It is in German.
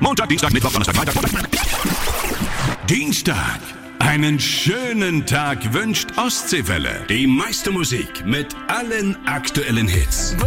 Montag, Dienstag, Mittwoch, Donnerstag, Freitag. Dienstag. Einen schönen Tag wünscht Ostseewelle. Die meiste Musik mit allen aktuellen Hits.